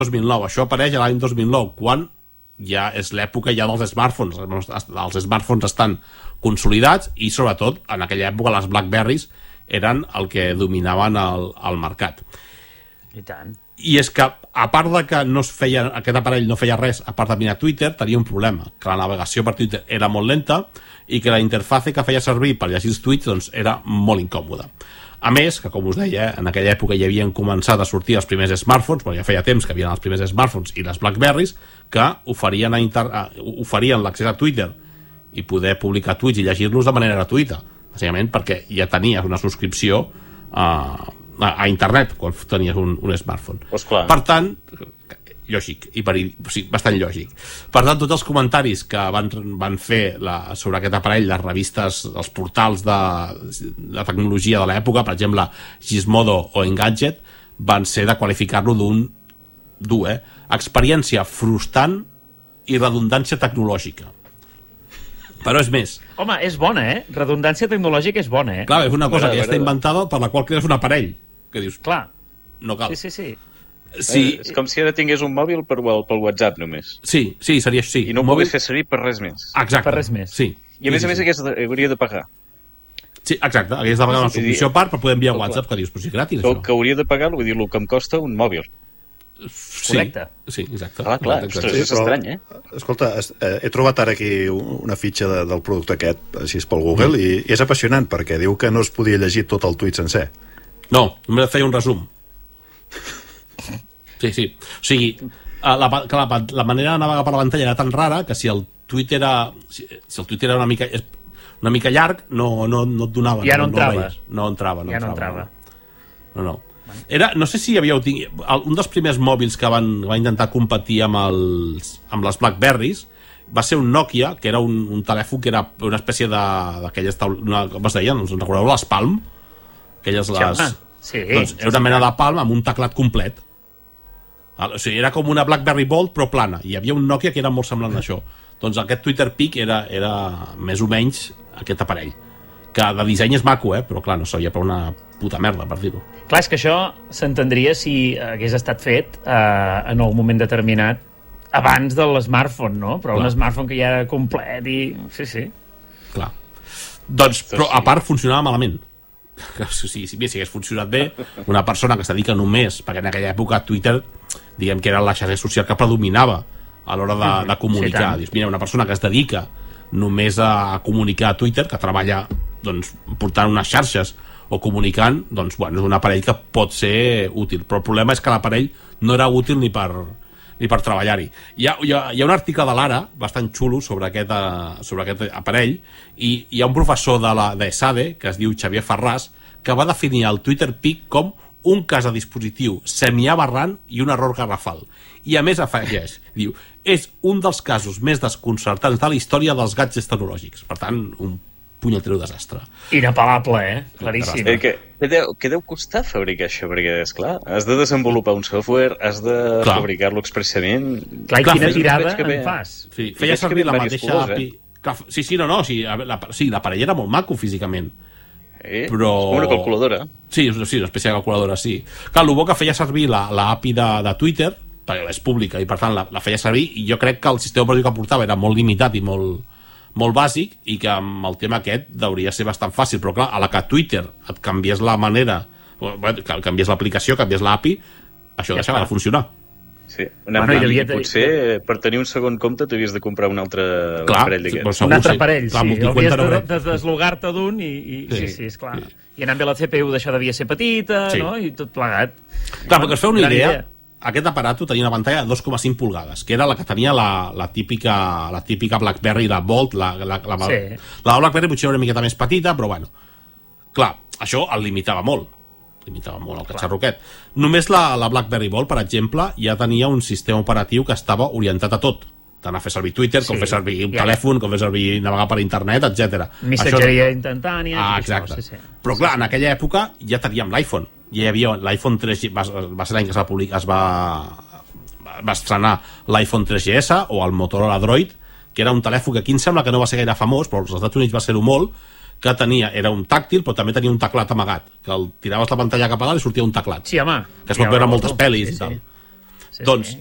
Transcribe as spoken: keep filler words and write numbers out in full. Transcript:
dos mil nou. Això apareix a l'any dos mil nou, quan ja és l'època ja dels smartphones. Els smartphones estan consolidats i, sobretot, en aquella època les BlackBerrys eren el que dominaven el, el mercat. I tant. I és que, a part de que no es feia, aquest aparell no feia res, a part de mirar Twitter, tenia un problema, que la navegació per Twitter era molt lenta i que la interface que feia servir per llegir els tuits doncs, era molt incòmoda. A més, que com us deia, en aquella època ja havien començat a sortir els primers smartphones, perquè ja feia temps que havien els primers smartphones i les BlackBerrys, que oferien, a inter... oferien l'accés a Twitter i poder publicar tuits i llegir-los de manera gratuïta, bàsicament perquè ja tenies una subscripció a, a, a internet quan tenies un, un smartphone. Pues clar. Per tant, lògic, i per, o sigui, bastant lògic. Per tant, tots els comentaris que van, van fer la, sobre aquest aparell, les revistes, els portals de, de tecnologia de l'època, per exemple, Gizmodo o Engadget, van ser de qualificar-lo d'un dur, eh? Experiència frustrant i redundància tecnològica. Però és més. Home, és bona, eh? Redundància tecnològica és bona, eh? Clar, és una cosa que ja està inventada per la qual crees un aparell. Que dius, clar, no cal. Sí, sí, sí. Sí. És com si ara tingués un mòbil per, pel WhatsApp només. Sí, sí, seria així. I no ho mòbil... pogués fer servir per res més. Exacte. Per res més. Sí. I a més sí, a més sí. aquesta hauria de pagar. Sí, exacte, hagués de pagar una subscripció a part per poder enviar WhatsApp, que dius, però si és gratis, això. això. Que hauria de pagar, vull dir, el que em costa un mòbil. Sí, correcte. Sí, exacte. Ah, clar, exacte. ostres, és estrany, eh? Escolta, eh, he trobat ara aquí una fitxa de, del producte aquest, així pel Google, mm. i, i és apassionant, perquè diu que no es podia llegir tot el tuit sencer. No, només feia un resum. Sí, sí. O sigui, la, que la, la manera de navegar per la pantalla era tan rara que si el tuit era, si, si el tuit era una mica, una mica llarg, no, no, no et donava. Ja no, no entrava. No, no entrava. No ja entrava. No entrava. No, no. Era, no sé si havíeu tingut... Un dels primers mòbils que van, van intentar competir amb, els, amb les BlackBerrys va ser un Nokia, que era un, un telèfon que era una espècie d'aquelles... Com es deien? Us en recordeu? Les Palm? Aquelles les... Sí, doncs era una mena de Palm amb un teclat complet. O sigui, era com una BlackBerry Bold però plana, i hi havia un Nokia que era molt semblant a això. Doncs aquest Twitter Peak era, era més o menys aquest aparell, que de disseny és maco, eh? Però clar, no sabia per una puta merda, per dir-ho. Clar, és que això s'entendria si hagués estat fet eh, en un moment determinat abans de l'smartphone, no? Però clar. Un smartphone que ja era complet i... Sí, sí. Clar. Doncs, però a part funcionava malament. Si, si, si, si hagués funcionat bé, una persona que es dedica només, perquè en aquella època Twitter, diguem que era la xarxa social que predominava a l'hora de, de comunicar. Sí, dius, mira, una persona que es dedica només a comunicar a Twitter, que treballa doncs, portant unes xarxes o comunicant, doncs, bueno, és un aparell que pot ser útil. Però el problema és que l'aparell no era útil ni per, ni per treballar-hi. Hi ha, hi, ha, hi ha un article de l'Ara bastant xulo sobre aquest, uh, sobre aquest aparell, i hi ha un professor de la de ESADE, que es diu Xavier Ferràs, que va definir el Twitter Peak com un cas de dispositiu semiaberrant i un error garrafal. I a més afegeix, diu, és un dels casos més desconcertants de la història dels gadgets tecnològics. Per tant, un punyetero desastre. Inapel·lable, eh? Claríssim. Eh, que, que, deu, que deu costar fabricar això, perquè, esclar, has de desenvolupar un software, has de clar. fabricar-lo expressament... Clar, i clar, quina fes, tirada en fas? Sí, feia servir la mateixa colors, A P I... Eh? Clar, sí, sí, no, no, sí, l'aparell sí, era molt maco físicament. Eh? Però... És com una calculadora. Sí, sí, una espècie de calculadora, sí. Clar, el bo que feia servir la, la A P I de, de Twitter, perquè és pública i per tant la, la feia servir, i jo crec que el sistema operatiu que portava era molt limitat i molt, molt bàsic, i que amb el tema aquest hauria ser bastant fàcil, però clar, a la que Twitter et canviés la manera, que canvies l'aplicació, canvies l'A P I, això ja deixava de funcionar. Sí, una bueno, i potser per tenir un segon compte t'havies de comprar un altre clar, aparell d'aquests. Un altre aparell, sí. sí. Hauries de, de deslogar-te d'un i, i sí, sí, sí, esclar. Sí. I anant bé la C P U d'això devia ser petita, sí. no? I tot plegat. Clar, perquè us feu una idea, idea, aquest aparato tenia una pantalla de dos coma cinc pulgades, que era la que tenia la, la, típica, la típica BlackBerry, la Bold, la, la, la, sí. la BlackBerry potser era una miqueta més petita, però bueno. Clar, això el limitava molt. limitava molt el catxarro aquest. Només la, la BlackBerry Bold, per exemple, ja tenia un sistema operatiu que estava orientat a tot, tant a fer servir Twitter, com sí, fer servir un ja. telèfon, com fer servir navegar per internet, etcètera. Missatgeria això... instantània. Ah, exacte. Això, sí, sí. Però clar, en aquella època ja teníem l'iPhone. Ja hi havia l'iPhone tres G, va, va ser l'any que es va, publicar, es va, va estrenar l'iPhone tres G S o el Motorola Droid, que era un telèfon que aquí em sembla que no va ser gaire famós, però als Estats Units va ser-ho molt, que tenia, era un tàctil, però també tenia un teclat amagat, que el tiraves la pantalla cap a dalt i sortia un teclat. Sí, home. Que es pot veure moltes pel·lis sí, i tal. Sí. doncs,